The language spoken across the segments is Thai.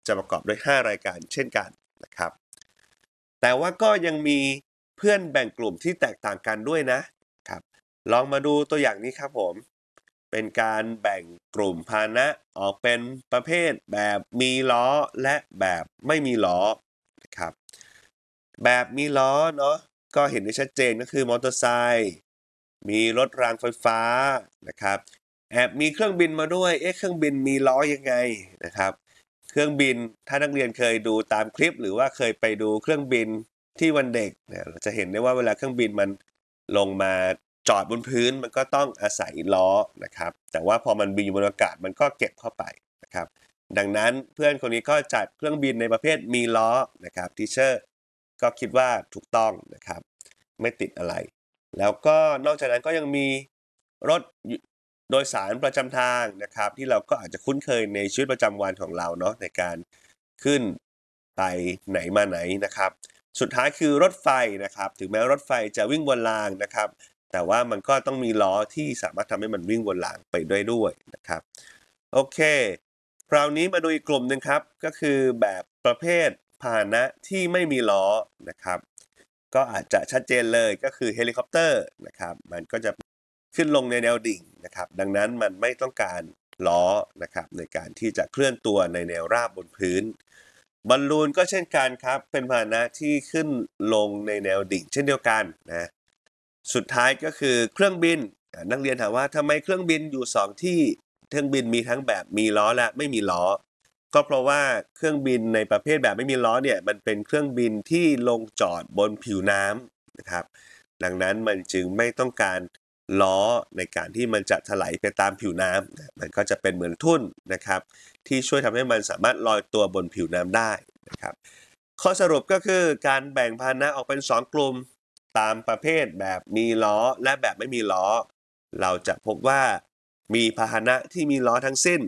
จะประกอบด้วย5รายการเช่นกันนะครับแต่ว่าก็ยังมีเพื่อนแบ่งกลุ่มที่แตกต่างกันด้วยนะครับลองมาดูตัวอย่างนี้ครับผมเป็นการแบ่งกลุ่มพาหนะออกเป็นประเภทแบบมีล้อและแบบไม่มีล้อนะครับแบบมีล้อเนาะก็เห็นได้ชัดเจนก็คือมอเตอร์ไซค์มีรถรางไฟฟ้านะครับแอบมีเครื่องบินมาด้วยเครื่องบินมีล้อยังไงนะครับเครื่องบินถ้านักเรียนเคยดูตามคลิปหรือว่าเคยไปดูเครื่องบินที่วันเด็กเนี่ยเราจะเห็นได้ว่าเวลาเครื่องบินมันลงมาจอดบนพื้นมันก็ต้องอาศัยล้อนะครับแต่ว่าพอมันบินอยู่บนอากาศมันก็เก็บเข้าไปนะครับดังนั้นเพื่อนคนนี้ก็จัดเครื่องบินในประเภทมีล้อนะครับทีเชอร์ก็คิดว่าถูกต้องนะครับไม่ติดอะไรแล้วก็นอกจากนั้นก็ยังมีรถโดยสารประจำทางนะครับที่เราก็อาจจะคุ้นเคยในชีวิตประจำวันของเราเนาะในการขึ้นไปไหนมาไหนนะครับสุดท้ายคือรถไฟนะครับถึงแม้รถไฟจะวิ่งบนรางนะครับแต่ว่ามันก็ต้องมีล้อที่สามารถทำให้มันวิ่งบนรางไปด้วยนะครับโอเคคราวนี้มาดูอีกกลุ่มหนึ่งครับก็คือแบบประเภทพาหนะที่ไม่มีล้อนะครับก็อาจจะชัดเจนเลยก็คือเฮลิคอปเตอร์นะครับมันก็จะขึ้นลงในแนวดิ่งนะครับดังนั้นมันไม่ต้องการล้อนะครับในการที่จะเคลื่อนตัวในแนวราบบนพื้นบอลลูนก็เช่นกันครับเป็นพาหนะที่ขึ้นลงในแนวดิ่งเช่นเดียวกันนะสุดท้ายก็คือเครื่องบินนักเรียนถามว่าทำไมเครื่องบินอยู่2ที่เครื่องบินมีทั้งแบบมีล้อและไม่มีล้อก็เพราะว่าเครื่องบินในประเภทแบบไม่มีล้อเนี่ยมันเป็นเครื่องบินที่ลงจอดบนผิวน้ำนะครับดังนั้นมันจึงไม่ต้องการล้อในการที่มันจะถลายไปตามผิวน้ำมันก็จะเป็นเหมือนทุ่นนะครับที่ช่วยทำให้มันสามารถลอยตัวบนผิวน้ำได้นะครับข้อสรุปก็คือการแบ่งพาหนะออกเป็น2กลุ่มตามประเภทแบบมีล้อและแบบไม่มีล้อเราจะพบว่ามีพาหนะที่มีล้อทั้งสิ้น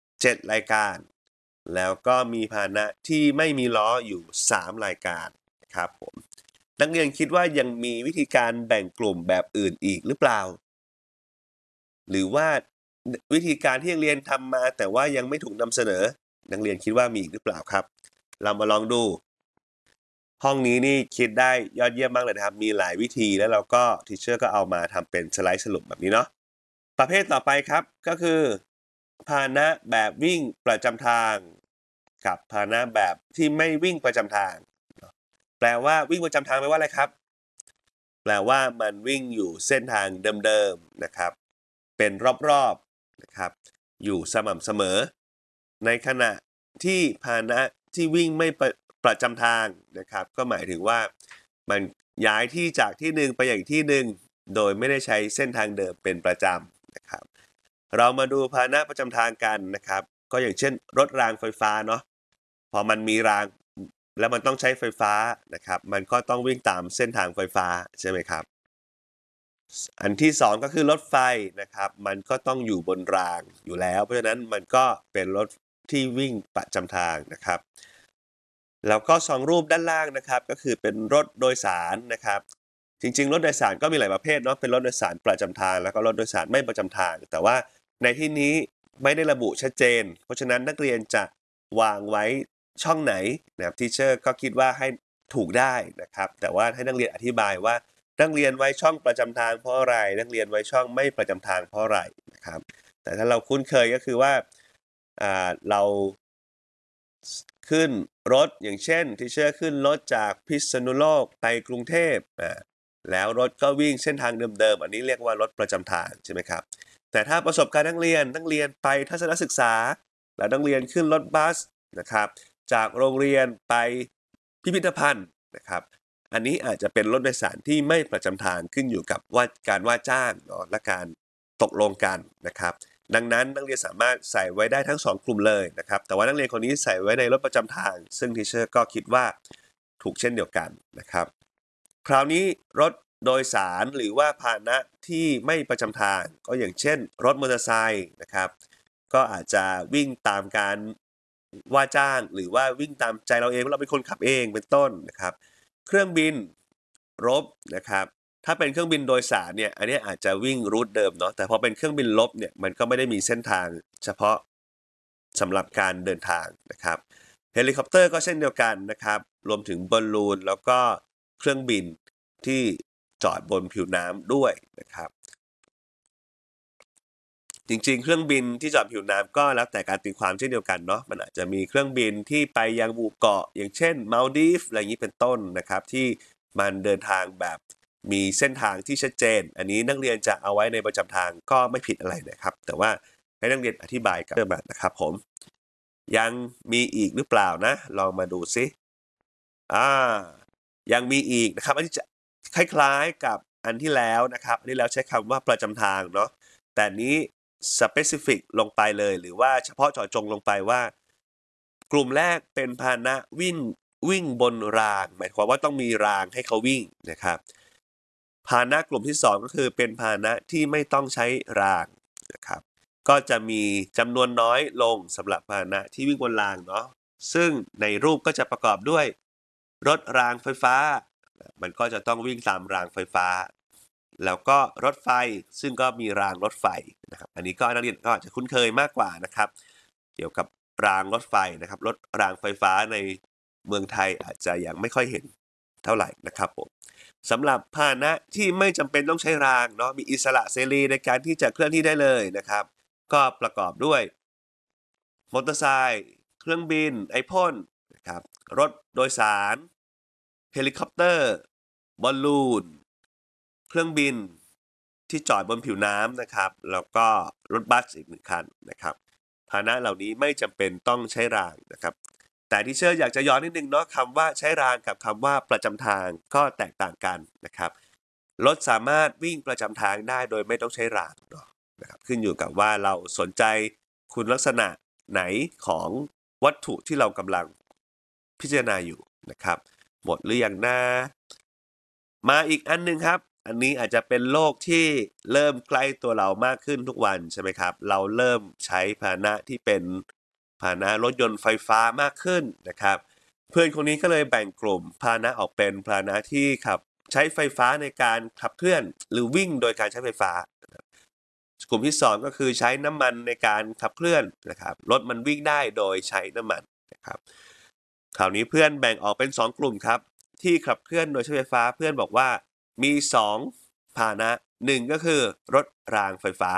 7รายการแล้วก็มีพาหนะที่ไม่มีล้ออยู่3รายการครับผมนักเรียนคิดว่ายังมีวิธีการแบ่งกลุ่มแบบอื่นอีกหรือเปล่าหรือว่าวิธีการที่นักเรียนทำมาแต่ว่ายังไม่ถูกนำเสนอนักเรียนคิดว่ามีอีกหรือเปล่าครับเรามาลองดูห้องนี้นี่คิดได้ยอดเยี่ยมมากเลยนะครับมีหลายวิธีแล้วเราก็ทีเชอร์ก็เอามาทำเป็นสไลด์สรุปแบบนี้เนาะประเภทต่อไปครับก็คือพาหนะแบบวิ่งประจำทางกับพาหนะแบบที่ไม่วิ่งประจำทางแปลว่าวิ่งประจำทางแปลว่าอะไรครับแปลว่ามันวิ่งอยู่เส้นทางเดิมๆนะครับเป็นรอบๆนะครับอยู่สม่ำเสมอในขณะที่พาหนะที่วิ่งไม่ประจำทางนะครับก็หมายถึงว่ามันย้ายที่จากที่หนึ่งไปอย่างที่หนึ่งโดยไม่ได้ใช้เส้นทางเดิมเป็นประจำนะครับเรามาดูพาหนะประจำทางกันนะครับก็อย่างเช่นรถรางไฟฟ้าเนาะพอมันมีรางแล้วมันต้องใช้ไฟฟ้านะครับมันก็ต้องวิ่งตามเส้นทางไฟฟ้าใช่ไหมครับอันที่2ก็คือรถไฟนะครับมันก็ต้องอยู่บนรางอยู่แล้วเพราะฉะนั้นมันก็เป็นรถที่วิ่งประจำทางนะครับแล้วก็2รูปด้านล่างนะครับก็คือเป็นรถโดยสารนะครับจริงๆรถโดยสารก็มีหลายประเภทเนาะเป็นรถโดยสารประจำทางแล้วก็รถโดยสารไม่ประจำทางแต่ว่าในที่นี้ไม่ได้ระบุชัดเจนเพราะฉะนั้นนักเรียนจะวางไว้ช่องไหนนะครับทีเชอร์ก็คิดว่าให้ถูกได้นะครับแต่ว่าให้นักเรียนอธิบายว่านักเรียนไว้ช่องประจำทางเพราะอะไรนักเรียนไว้ช่องไม่ประจำทางเพราะอะไรนะครับแต่ถ้าเราคุ้นเคยก็คือว่าเราขึ้นรถอย่างเช่นทีเชอร์ขึ้นรถจากพิษณุโลกไปกรุงเทพแล้วรถก็วิ่งเส้นทางเดิมๆอันนี้เรียกว่ารถประจำทางใช่ไหมครับแต่ถ้าประสบการณ์นักเรียนไปทัศนศึกษาแล้วนักเรียนขึ้นรถบัสนะครับจากโรงเรียนไปพิพิธภัณฑ์นะครับอันนี้อาจจะเป็นรถโดยสารที่ไม่ประจำทางขึ้นอยู่กับว่าการว่าจ้างเนาะและการตกลงกันนะครับดังนั้นนักเรียนสามารถใส่ไว้ได้ทั้ง2กลุ่มเลยนะครับแต่ว่านักเรียนคนนี้ใส่ไว้ในรถประจำทางซึ่งทีเชอร์ก็คิดว่าถูกเช่นเดียวกันนะครับคราวนี้รถโดยสารหรือว่าพาหนะที่ไม่ประจำทางก็อย่างเช่นรถมอเตอร์ไซค์นะครับก็อาจจะวิ่งตามการว่าจ้างหรือว่าวิ่งตามใจเราเองว่าเราเป็นคนขับเองเป็นต้นนะครับเครื่องบินรบนะครับถ้าเป็นเครื่องบินโดยสารเนี่ยอันนี้อาจจะวิ่งรูทเดิมเนาะแต่พอเป็นเครื่องบินรบเนี่ยมันก็ไม่ได้มีเส้นทางเฉพาะสำหรับการเดินทางนะครับเฮลิคอปเตอร์ก็เช่นเดียวกันนะครับรวมถึงบอลลูนแล้วก็เครื่องบินที่จอดบนผิวน้ำด้วยนะครับจริงๆเครื่องบินที่จอดผิวน้ำก็แล้วแต่การตีความเช่นเดียวกันเนาะมันอาจจะมีเครื่องบินที่ไปยังหมู่เกาะอย่างเช่นมัลดีฟอะไรอย่างนี้เป็นต้นนะครับที่มันเดินทางแบบมีเส้นทางที่ชัดเจนอันนี้นักเรียนจะเอาไว้ในประจำทางก็ไม่ผิดอะไรนะครับแต่ว่าให้นักเรียนอธิบายกับเรื่องแบบนะครับผมยังมีอีกหรือเปล่านะลองมาดูซิอ่ายังมีอีกนะครับอันนี้จะคล้ายๆกับอันที่แล้วนะครับอันนี้แล้วใช้คำว่าประจำทางเนาะแต่นี้ specific ลงไปเลยหรือว่าเฉพาะเจาะจงลงไปว่ากลุ่มแรกเป็นพาหนะวิ่งบนรางหมายความว่าต้องมีรางให้เขาวิ่งนะครับพาหนะกลุ่มที่2ก็คือเป็นพาหนะที่ไม่ต้องใช้รางนะครับก็จะมีจำนวนน้อยลงสำหรับพาหนะที่วิ่งบนรางเนาะซึ่งในรูปก็จะประกอบด้วยรถรางไฟฟ้ามันก็จะต้องวิ่งตามรางไฟฟ้าแล้วก็รถไฟซึ่งก็มีรางรถไฟนะครับอันนี้ก็นักเรียนก็อาจจะคุ้นเคยมากกว่านะครับเกี่ยวกับรางรถไฟนะครับรถรางไฟฟ้าในเมืองไทยอาจจะยังไม่ค่อยเห็นเท่าไหร่นะครับผมสำหรับพาหนะที่ไม่จำเป็นต้องใช้รางเนาะมีอิสระเสรีในการที่จะเคลื่อนที่ได้เลยนะครับก็ประกอบด้วยมอเตอร์ไซค์เครื่องบินไอพ่นนะครับรถโดยสารเฮลิคอปเตอร์บอลลูนเครื่องบินที่จอดบนผิวน้ำนะครับแล้วก็รถบัสอีก1 คันนะครับพาหนะเหล่านี้ไม่จำเป็นต้องใช้รางนะครับแต่ที่เชื่ออยากจะย้อนนิดนึงเนาะคำว่าใช้รางกับคำว่าประจำทางก็แตกต่างกันนะครับรถสามารถวิ่งประจำทางได้โดยไม่ต้องใช้รางเนาะนะครับขึ้นอยู่กับว่าเราสนใจคุณลักษณะไหนของวัตถุที่เรากำลังพิจารณาอยู่นะครับหมดหรือยังนะมาอีกอันนึงครับอันนี้อาจจะเป็นโลกที่เริ่มใกล้ตัวเรามากขึ้นทุกวันใช่ไหมครับเราเริ่มใช้พาหนะที่เป็นพาหนะรถยนต์ไฟฟ้ามากขึ้นนะครับเพื่อนคนนี้ก็เลยแบ่งกลุ่มพาหนะออกเป็นพาหนะที่ขับใช้ไฟฟ้าในการขับเคลื่อนหรือวิ่งโดยการใช้ไฟฟ้ากลุ่มที่2ก็คือใช้น้ำมันในการขับเคลื่อนนะครับรถมันวิ่งได้โดยใช้น้ำมันนะครับคราวนี้เพื่อนแบ่งออกเป็น2 กลุ่มครับที่ขับเคลื่อนโดยใช้ไฟฟ้าเพื่อนบอกว่ามี2พาหนะ1ก็คือรถรางไฟฟ้า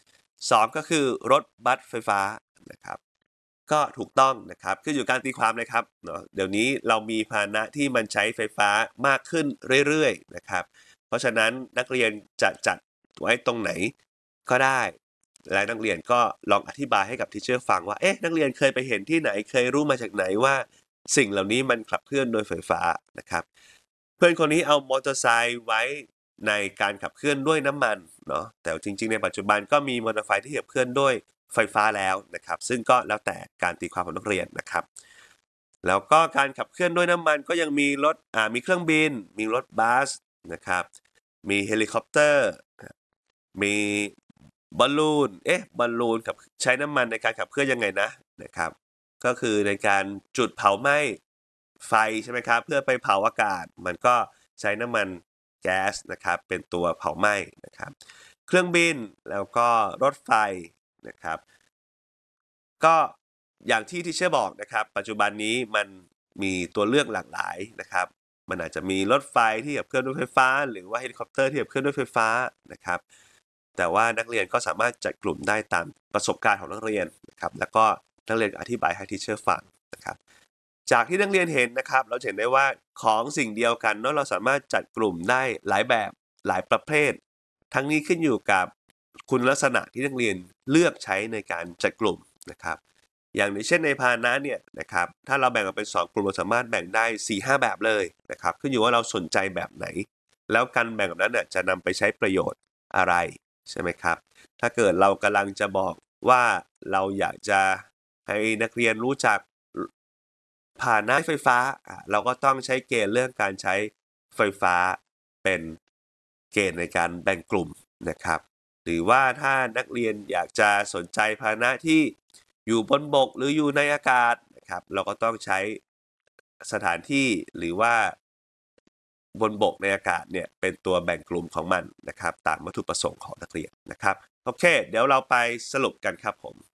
2ก็คือรถบัสไฟฟ้านะครับก็ถูกต้องนะครับขึ้นอยู่การตีความเลยครับเนาะเดี๋ยวนี้เรามีพาหนะที่มันใช้ไฟฟ้ามากขึ้นเรื่อยๆนะครับเพราะฉะนั้นนักเรียนจะจัดไว้ตรงไหนก็ได้และนักเรียนก็ลองอธิบายให้กับทีเชอร์ฟังว่าเอ๊ะนักเรียนเคยไปเห็นที่ไหนเคยรู้มาจากไหนว่าสิ่งเหล่านี้มันขับเคลื่อนโดยไฟฟ้านะครับเพื่อนคนนี้เอามอเตอร์ไซค์ไว้ในการขับเคลื่อนด้วยน้ำมันเนาะแต่จริงๆในปัจจุบันก็มีมอเตอร์ไซค์ที่ขับเคลื่อนด้วยไฟฟ้าแล้วนะครับซึ่งก็แล้วแต่การตีความของนักเรียนนะครับแล้วก็การขับเคลื่อนด้วยน้ำมันก็ยังมีรถมีเครื่องบินมีรถบัสนะครับมีเฮลิคอปเตอร์มีบอลลูนบอลลูนกับใช้น้ำมันในการขับเคลื่อนยังไงนะครับก็คือในการจุดเผาไหม้ไฟใช่ไหมครับเพื่อไปเผาอากาศมันก็ใช้น้ำมันแก๊สนะครับเป็นตัวเผาไหม้นะครับเครื่องบินแล้วก็รถไฟนะครับก็อย่างที่ทีเชอร์บอกนะครับปัจจุบันนี้มันมีตัวเลือกหลากหลายนะครับมันอาจจะมีรถไฟที่ขับเคลื่อนด้วยไฟฟ้าหรือว่าเฮลิคอปเตอร์ที่ขับเคลื่อนด้วยไฟฟ้านะครับแต่ว่านักเรียนก็สามารถจัดกลุ่มได้ตามประสบการณ์ของนักเรียนนะครับแล้วก็นักเรียนอธิบายให้ทีเชอร์ฟังนะครับจากที่นักเรียนเห็นนะครับเราเห็นได้ว่าของสิ่งเดียวกันเนาะเราสามารถจัดกลุ่มได้หลายแบบหลายประเภททั้งนี้ขึ้นอยู่กับคุณลักษณะที่นักเรียนเลือกใช้ในการจัดกลุ่มนะครับอย่างเช่นในพาหนะเนี่ยนะครับถ้าเราแบ่งออกเป็น2 กลุ่มเราสามารถแบ่งได้ 4-5 แบบเลยนะครับขึ้นอยู่ว่าเราสนใจแบบไหนแล้วการแบ่งแบบนั้นเนี่ยจะนำไปใช้ประโยชน์อะไรใช่ไหมครับถ้าเกิดเรากำลังจะบอกว่าเราอยากจะให้นักเรียนรู้จักพาหนะไฟฟ้าเราก็ต้องใช้เกณฑ์เรื่องการใช้ไฟฟ้าเป็นเกณฑ์ในการแบ่งกลุ่มนะครับหรือว่าถ้านักเรียนอยากจะสนใจพาหนะที่อยู่บนบกหรืออยู่ในอากาศนะครับเราก็ต้องใช้สถานที่หรือว่าบนบกในอากาศเนี่ยเป็นตัวแบ่งกลุ่มของมันนะครับตามวัตถุประสงค์ของนักเรียนนะครับโอเคเดี๋ยวเราไปสรุปกันครับผม